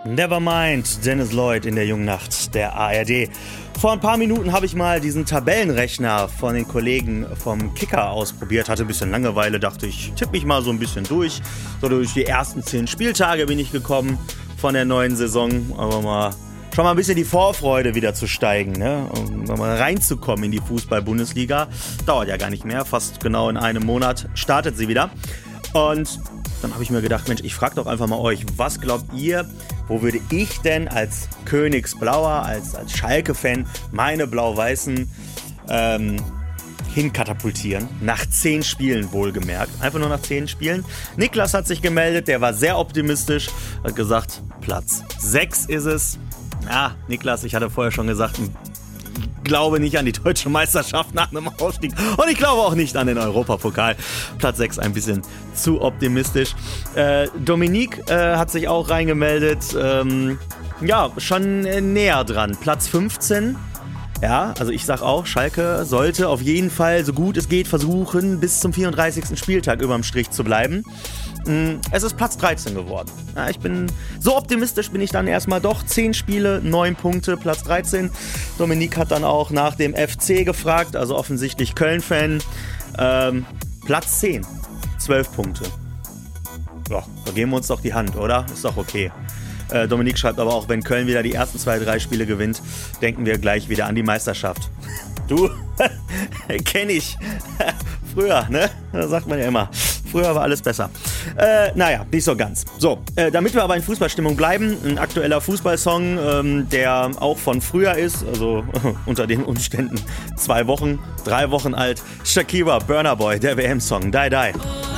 Nevermind, Dennis Lloyd in der jungen Nacht der ARD. Vor ein paar Minuten habe ich mal diesen Tabellenrechner von den Kollegen vom Kicker ausprobiert. Hatte ein bisschen Langeweile, dachte ich, tippe mich mal so ein bisschen durch. So durch die ersten 10 Spieltage bin ich gekommen von der neuen Saison. Aber schon mal ein bisschen die Vorfreude wieder zu steigen, ne? Um mal reinzukommen in die Fußball-Bundesliga. Dauert ja gar nicht mehr, fast genau in einem Monat startet sie wieder. Und dann habe ich mir gedacht, Mensch, ich frage doch einfach mal euch, was glaubt ihr, wo würde ich denn als Königsblauer, als Schalke-Fan meine Blau-Weißen hinkatapultieren? Nach 10 Spielen wohlgemerkt. Einfach nur nach 10 Spielen. Niklas hat sich gemeldet, der war sehr optimistisch, hat gesagt, Platz 6 ist es. Ja, Niklas, ich hatte vorher schon gesagt, ich glaube nicht an die deutsche Meisterschaft nach einem Ausstieg und ich glaube auch nicht an den Europapokal. Platz 6 ein bisschen zu optimistisch. Dominique hat sich auch reingemeldet. Ja, schon näher dran. Platz 15. Ja, also ich sag auch, Schalke sollte auf jeden Fall, so gut es geht, versuchen, bis zum 34. Spieltag überm Strich zu bleiben. Es ist Platz 13 geworden. Ja, so optimistisch bin ich dann erstmal doch. 10 Spiele, 9 Punkte, Platz 13. Dominique hat dann auch nach dem FC gefragt, also offensichtlich Köln-Fan. Platz 10, 12 Punkte. Ja, da geben wir uns doch die Hand, oder? Ist doch okay. Dominique schreibt aber auch, wenn Köln wieder die ersten 2-3 Spiele gewinnt, denken wir gleich wieder an die Meisterschaft. Du, kenn ich. Früher, ne? Das sagt man ja immer. Früher war alles besser. Naja, nicht so ganz. So, damit wir aber in Fußballstimmung bleiben, ein aktueller Fußballsong, der auch von früher ist, also unter den Umständen 2 Wochen, 3 Wochen alt. Shakira, Burna Boy, der WM-Song, Die Die.